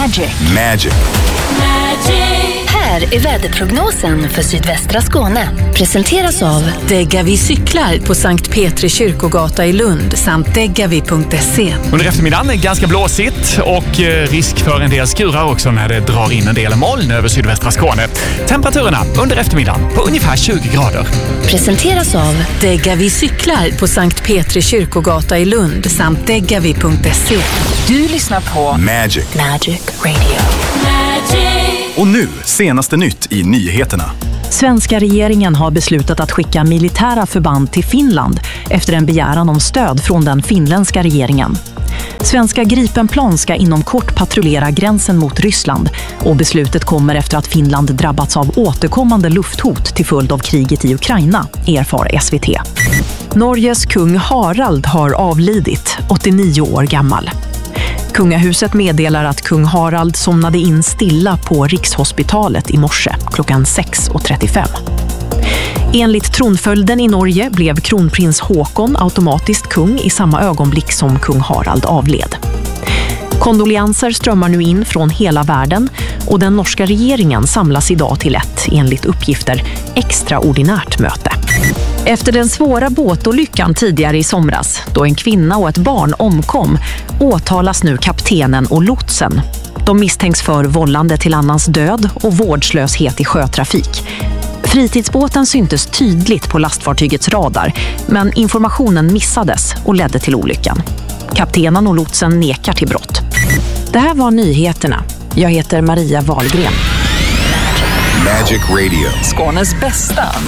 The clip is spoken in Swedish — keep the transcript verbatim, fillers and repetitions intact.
Magic. Magic. Här är väderprognosen för sydvästra Skåne. Presenteras av Degavi cyklar på Sankt Petri kyrkogata i Lund samt degavi punkt se. Under eftermiddagen är ganska blåsigt och risk för en del skurar också när det drar in en del moln över sydvästra Skåne. Temperaturerna under eftermiddagen på ungefär tjugo grader. Presenteras av Degavi cyklar på Sankt Petri kyrkogata i Lund samt degavi punkt se. Du lyssnar på Magic. Magic Radio. Och nu, senaste nytt i nyheterna. Svenska regeringen har beslutat att skicka militära förband till Finland efter en begäran om stöd från den finländska regeringen. Svenska Gripenplan ska inom kort patrullera gränsen mot Ryssland och beslutet kommer efter att Finland drabbats av återkommande lufthot till följd av kriget i Ukraina, erfar S V T. Norges kung Harald har avlidit, åttionio år gammal. Kungahuset meddelar att kung Harald somnade in stilla på Rikshospitalet i morse klockan sex och trettiofem. Enligt tronföljden i Norge blev kronprins Håkon automatiskt kung i samma ögonblick som kung Harald avled. Kondolianser strömmar nu in från hela världen och den norska regeringen samlas idag till ett, enligt uppgifter, extraordinärt möte. Efter den svåra båtolyckan tidigare i somras, då en kvinna och ett barn omkom, åtalas nu kaptenen och lotsen. De misstänks för vållande till annans död och vårdslöshet i sjötrafik. Fritidsbåten syntes tydligt på lastfartygets radar, men informationen missades och ledde till olyckan. Kaptenen och lotsen nekar till brott. Det här var nyheterna. Jag heter Maria Wahlgren. Magic Radio. Skånes bästa